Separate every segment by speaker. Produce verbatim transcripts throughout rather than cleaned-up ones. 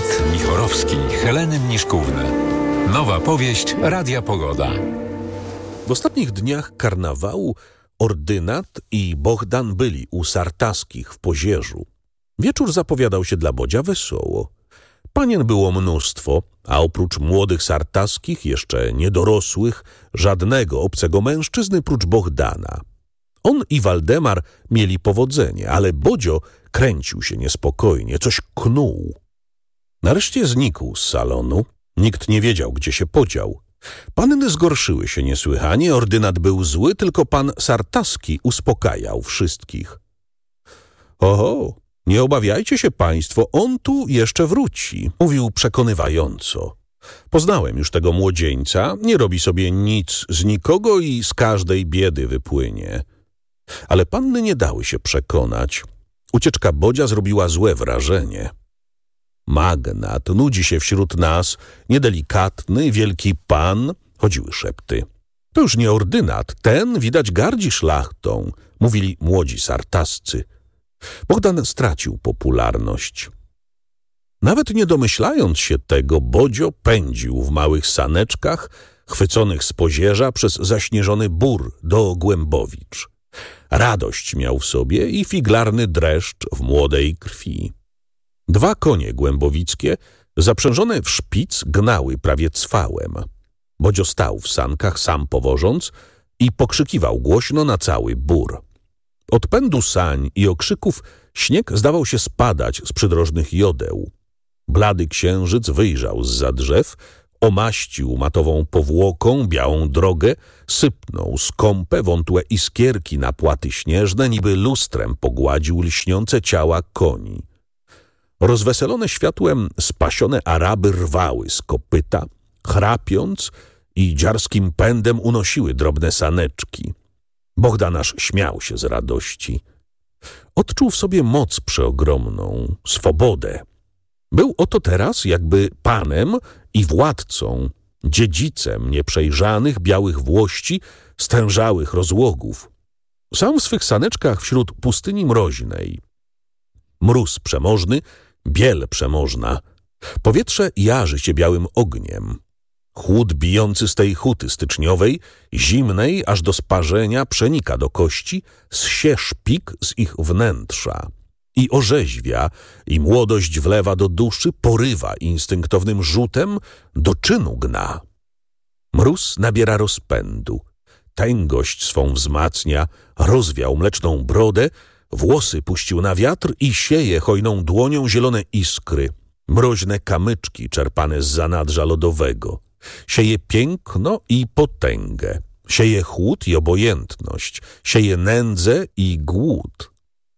Speaker 1: Świat Michorowski Heleny Mniszkówny. Nowa powieść Radia Pogoda.
Speaker 2: W ostatnich dniach karnawału ordynat i Bohdan byli u Sartaskich w Pozierzu. Wieczór zapowiadał się dla Bodzia wesoło. Panien było mnóstwo, a oprócz młodych Sartaskich, jeszcze niedorosłych, żadnego obcego mężczyzny prócz Bohdana. On i Waldemar mieli powodzenie, ale Bodzio kręcił się niespokojnie, coś knuł. Nareszcie znikł z salonu. Nikt nie wiedział, gdzie się podział. Panny zgorszyły się niesłychanie, ordynat był zły, tylko pan Sartaski uspokajał wszystkich. Oho, nie obawiajcie się państwo, on tu jeszcze wróci, mówił przekonywająco. Poznałem już tego młodzieńca, nie robi sobie nic z nikogo i z każdej biedy wypłynie. Ale panny nie dały się przekonać. Ucieczka Bodzia zrobiła złe wrażenie. Magnat nudzi się wśród nas, niedelikatny, wielki pan, chodziły szepty. To już nie ordynat, ten widać gardzi szlachtą, mówili młodzi Sartascy. Bohdan stracił popularność. Nawet nie domyślając się tego, Bodzio pędził w małych saneczkach, chwyconych z Pozierza przez zaśnieżony bór do Głębowicz. Radość miał w sobie i figlarny dreszcz w młodej krwi. Dwa konie głębowickie, zaprzężone w szpic, gnały prawie cwałem. Bodzio stał w sankach, sam powożąc, i pokrzykiwał głośno na cały bór. Od pędu sań i okrzyków śnieg zdawał się spadać z przydrożnych jodeł. Blady księżyc wyjrzał zza drzew, omaścił matową powłoką białą drogę, sypnął skąpe, wątłe iskierki na płaty śnieżne, niby lustrem pogładził lśniące ciała koni. Rozweselone światłem spasione Araby rwały z kopyta, chrapiąc i dziarskim pędem unosiły drobne saneczki. Bohdan aż śmiał się z radości. Odczuł w sobie moc przeogromną, swobodę. Był oto teraz jakby panem i władcą, dziedzicem nieprzejrzanych białych włości, stężałych rozłogów. Sam w swych saneczkach wśród pustyni mroźnej. Mróz przemożny, biel przemożna. Powietrze jarzy się białym ogniem. Chłód bijący z tej huty styczniowej, zimnej aż do sparzenia, przenika do kości, zsie szpik z ich wnętrza. I orzeźwia, i młodość wlewa do duszy, porywa instynktownym rzutem, do czynu gna. Mróz nabiera rozpędu, tęgość swą wzmacnia, rozwiał mleczną brodę, włosy puścił na wiatr i sieje hojną dłonią zielone iskry, mroźne kamyczki czerpane z zanadrza lodowego. Sieje piękno i potęgę, sieje chłód i obojętność, sieje nędzę i głód.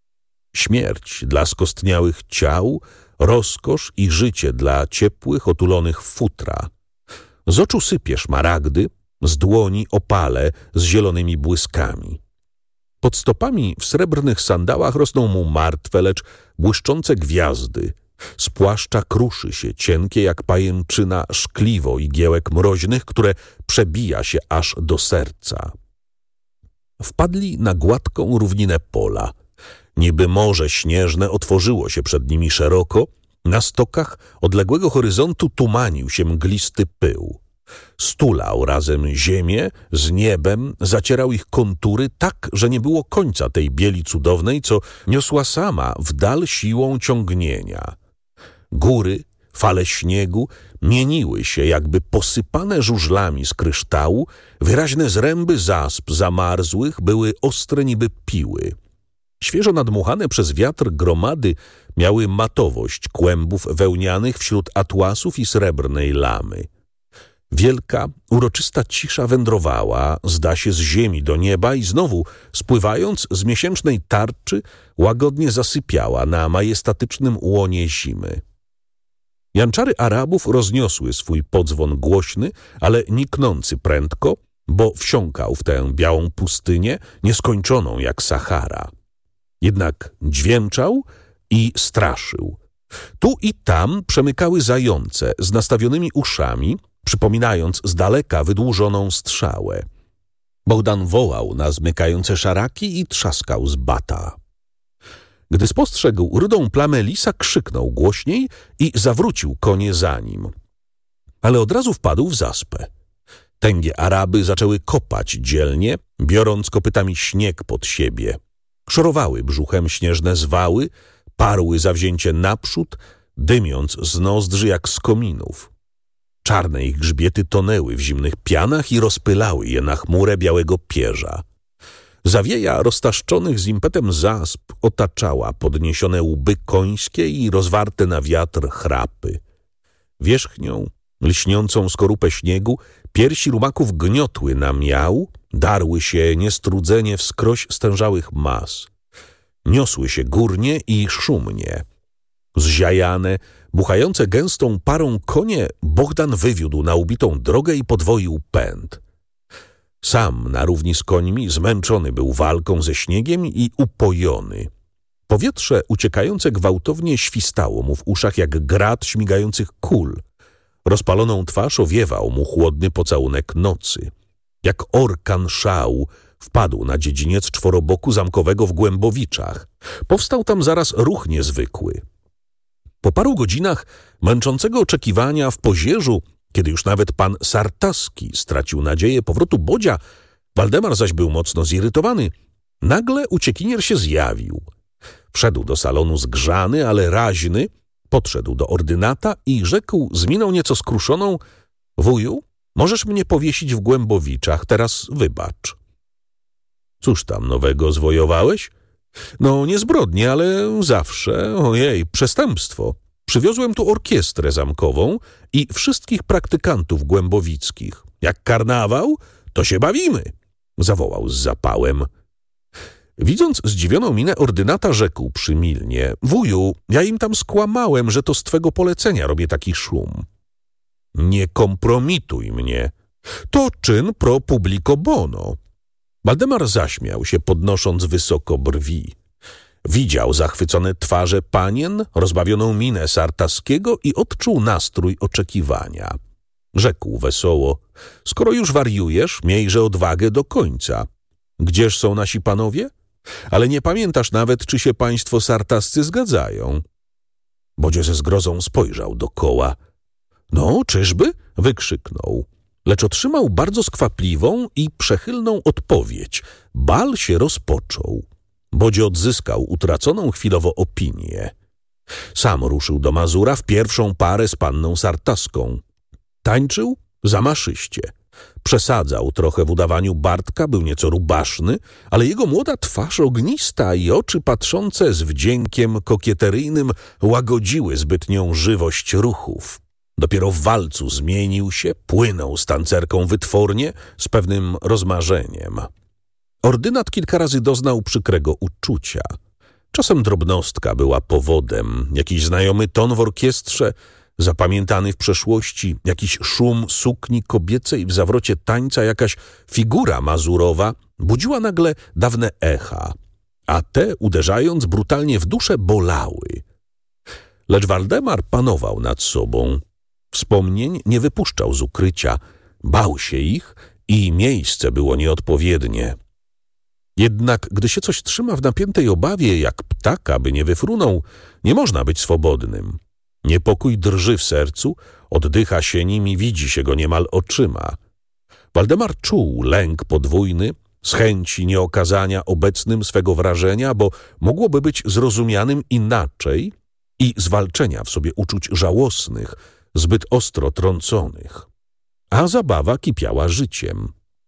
Speaker 2: Śmierć dla skostniałych ciał, rozkosz i życie dla ciepłych, otulonych w futra. Z oczu sypie szmaragdy, z dłoni opale z zielonymi błyskami. Pod stopami w srebrnych sandałach rosną mu martwe, lecz błyszczące gwiazdy. Z płaszcza kruszy się cienkie jak pajęczyna szkliwo igiełek mroźnych, które przebija się aż do serca. Wpadli na gładką równinę pola. Niby morze śnieżne otworzyło się przed nimi szeroko, na stokach odległego horyzontu tumanił się mglisty pył. Stulał razem ziemię z niebem, zacierał ich kontury tak, że nie było końca tej bieli cudownej, co niosła sama w dal siłą ciągnienia. Góry, fale śniegu mieniły się jakby posypane żużlami z kryształu, wyraźne zręby zasp zamarzłych były ostre niby piły. Świeżo nadmuchane przez wiatr gromady miały matowość kłębów wełnianych wśród atłasów i srebrnej lamy. Wielka, uroczysta cisza wędrowała, zda się, z ziemi do nieba i znowu, spływając z miesięcznej tarczy, łagodnie zasypiała na majestatycznym łonie zimy. Janczary Arabów rozniosły swój podzwon głośny, ale niknący prędko, bo wsiąkał w tę białą pustynię, nieskończoną jak Sahara. Jednak dźwięczał i straszył. Tu i tam przemykały zające z nastawionymi uszami, przypominając z daleka wydłużoną strzałę. Bohdan wołał na zmykające szaraki i trzaskał z bata. Gdy spostrzegł rudą plamę lisa, krzyknął głośniej i zawrócił konie za nim. Ale od razu wpadł w zaspę. Tęgie Araby zaczęły kopać dzielnie, biorąc kopytami śnieg pod siebie. Szorowały brzuchem śnieżne zwały, parły zawzięcie naprzód, dymiąc z nozdrzy jak z kominów. Czarne ich grzbiety tonęły w zimnych pianach i rozpylały je na chmurę białego pierza. Zawieja roztaszczonych z impetem zasp otaczała podniesione łby końskie i rozwarte na wiatr chrapy. Wierzchnią, lśniącą skorupę śniegu, piersi rumaków gniotły na miał, darły się niestrudzenie wskroś stężałych mas. Niosły się górnie i szumnie. Zziajane, buchające gęstą parą konie Bohdan wywiódł na ubitą drogę i podwoił pęd. Sam na równi z końmi zmęczony był walką ze śniegiem i upojony. Powietrze uciekające gwałtownie świstało mu w uszach jak grad śmigających kul. Rozpaloną twarz owiewał mu chłodny pocałunek nocy. Jak orkan szału wpadł na dziedziniec czworoboku zamkowego w Głębowiczach. Powstał tam zaraz ruch niezwykły. Po paru godzinach męczącego oczekiwania w Pozierzu, kiedy już nawet pan Sartaski stracił nadzieję powrotu Bodzia, Waldemar zaś był mocno zirytowany, nagle uciekinier się zjawił. Wszedł do salonu zgrzany, ale raźny, podszedł do ordynata i rzekł z miną nieco skruszoną: wuju, możesz mnie powiesić w Głębowiczach, teraz wybacz. Cóż tam nowego zwojowałeś? No nie zbrodnie, ale zawsze, ojej, przestępstwo. Przywiozłem tu orkiestrę zamkową i wszystkich praktykantów głębowickich. Jak karnawał, to się bawimy, zawołał z zapałem. Widząc zdziwioną minę ordynata, rzekł przymilnie: wuju, ja im tam skłamałem, że to z twego polecenia robię taki szum. Nie kompromituj mnie. To czyn pro publico bono. Waldemar zaśmiał się, podnosząc wysoko brwi. Widział zachwycone twarze panien, rozbawioną minę Sartaskiego i odczuł nastrój oczekiwania. Rzekł wesoło: skoro już wariujesz, miejże odwagę do końca. Gdzież są nasi panowie? Ale nie pamiętasz nawet, czy się państwo Sartascy zgadzają. Bodzio ze zgrozą spojrzał dokoła. No, czyżby? Wykrzyknął. Lecz otrzymał bardzo skwapliwą i przechylną odpowiedź. Bal się rozpoczął. Bodzio odzyskał utraconą chwilowo opinię. Sam ruszył do Mazura w pierwszą parę z panną Sartaską. Tańczył zamaszyście. Przesadzał trochę w udawaniu Bartka, był nieco rubaszny, ale jego młoda twarz ognista i oczy patrzące z wdziękiem kokieteryjnym łagodziły zbytnią żywość ruchów. Dopiero w walcu zmienił się, płynął z tancerką wytwornie, z pewnym rozmarzeniem. Ordynat kilka razy doznał przykrego uczucia. Czasem drobnostka była powodem, jakiś znajomy ton w orkiestrze, zapamiętany w przeszłości, jakiś szum sukni kobiecej w zawrocie tańca, jakaś figura mazurowa budziła nagle dawne echa, a te, uderzając brutalnie w duszę, bolały. Lecz Waldemar panował nad sobą. Wspomnień nie wypuszczał z ukrycia, bał się ich i miejsce było nieodpowiednie. Jednak gdy się coś trzyma w napiętej obawie, jak ptaka, by nie wyfrunął, nie można być swobodnym. Niepokój drży w sercu, oddycha się nim i widzi się go niemal oczyma. Waldemar czuł lęk podwójny, z chęci nieokazania obecnym swego wrażenia, bo mogłoby być zrozumianym inaczej, i zwalczenia w sobie uczuć żałosnych, zbyt ostro trąconych. A zabawa kipiała życiem.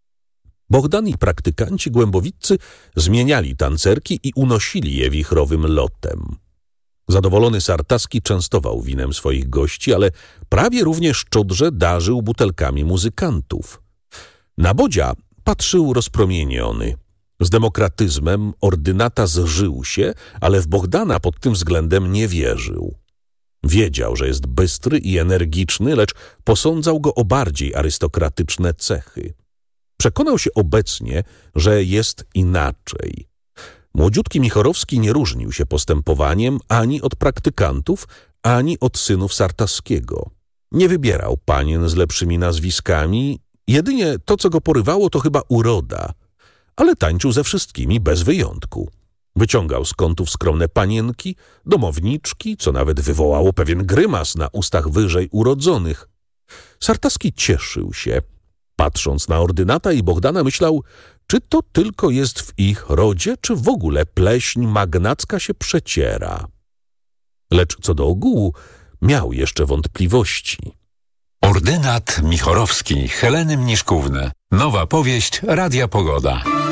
Speaker 2: Bohdan i praktykanci głębowiccy zmieniali tancerki i unosili je wichrowym lotem. Zadowolony Sartaski częstował winem swoich gości, ale prawie równie szczodrze darzył butelkami muzykantów. Na Bodzia patrzył rozpromieniony. Z demokratyzmem ordynata zżył się, ale w Bohdana pod tym względem nie wierzył. Wiedział, że jest bystry i energiczny, lecz posądzał go o bardziej arystokratyczne cechy. Przekonał się obecnie, że jest inaczej. Młodziutki Michorowski nie różnił się postępowaniem ani od praktykantów, ani od synów Sartaskiego. Nie wybierał panien z lepszymi nazwiskami, jedynie to, co go porywało, to chyba uroda, ale tańczył ze wszystkimi bez wyjątku. Wyciągał z kątów skromne panienki, domowniczki, co nawet wywołało pewien grymas na ustach wyżej urodzonych. Sartaski cieszył się. Patrząc na ordynata i Bohdana, myślał, czy to tylko jest w ich rodzie, czy w ogóle pleśń magnacka się przeciera. Lecz co do ogółu, miał jeszcze wątpliwości.
Speaker 1: Ordynat Michorowski Heleny Mniszkówny. Nowa powieść Radia Pogoda.